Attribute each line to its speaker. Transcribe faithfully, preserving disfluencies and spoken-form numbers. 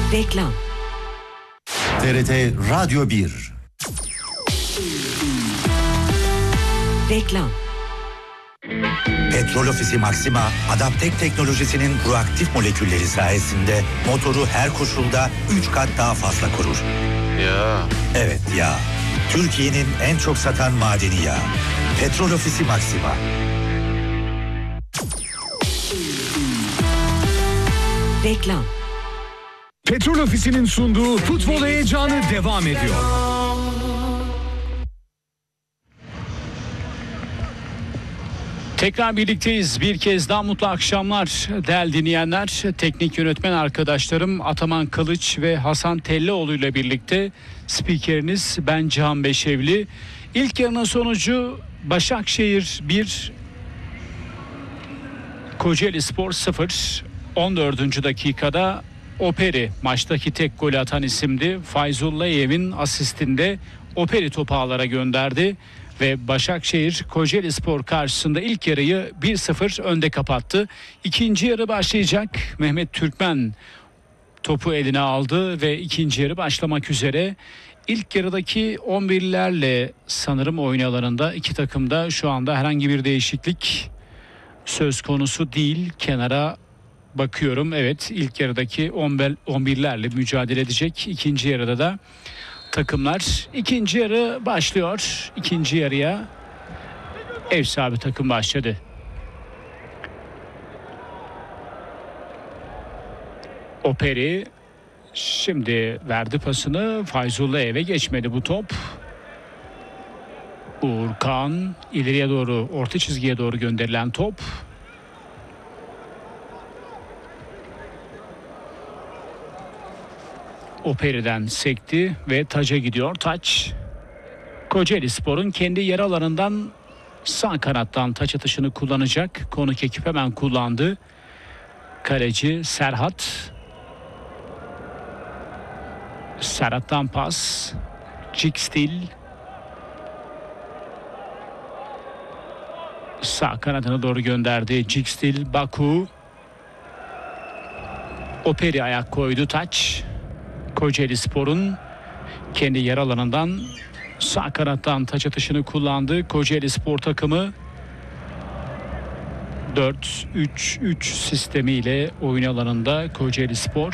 Speaker 1: Reklam.
Speaker 2: T R T Radyo bir.
Speaker 1: Reklam.
Speaker 2: Petrol Ofisi Maxima, Adaptek teknolojisinin proaktif molekülleri sayesinde motoru her koşulda üç kat daha fazla korur.
Speaker 3: Ya.
Speaker 2: Evet ya. Türkiye'nin en çok satan madeni yağı. Petrol Ofisi Maxima.
Speaker 1: Reklam.
Speaker 4: Petrol Ofisi'nin sunduğu futbol heyecanı devam ediyor.
Speaker 5: Tekrar birlikteyiz. Bir kez daha mutlu akşamlar değerli dinleyenler. Teknik yönetmen arkadaşlarım Ataman Kılıç ve Hasan Tellioğlu ile birlikte spikeriniz ben Cihan Beşevli. İlk yarının sonucu Başakşehir bir, Kocaelispor sıfır. on dördüncü dakikada Operi maçtaki tek golü atan isimdi. Fayzullayev'in asistinde Operi topu ağlara gönderdi. Ve Başakşehir Kocaelispor karşısında ilk yarıyı bir sıfır önde kapattı. İkinci yarı başlayacak. Mehmet Türkmen topu eline aldı ve ikinci yarı başlamak üzere. İlk yarıdaki on birlerle sanırım oyun alanında iki takımda şu anda herhangi bir değişiklik söz konusu değil. Kenara bakıyorum. Evet, ilk yarıdaki on birlerle mücadele edecek. İkinci yarıda da takımlar. İkinci yarı başlıyor. İkinci yarıya ev sahibi takım başladı. Operi şimdi verdi pasını. Fayzullayev'e geçmedi bu top. Uğurkan ileriye doğru, orta çizgiye doğru gönderilen top. Operi'den sekti ve taca gidiyor. Taç Kocaelispor'un kendi yer alanından sağ kanattan taç atışını kullanacak. Konuk ekip hemen kullandı. Kaleci Serhat. Serhat'tan pas. Cikstil. Sağ kanadına doğru gönderdi. Cikstil, Baku. Operi ayak koydu. Taç. Kocaelispor'un kendi yer alanından sağ kanattan taç atışını kullandı. Kocaelispor takımı dört üç üç sistemiyle oyun alanında Kocaelispor.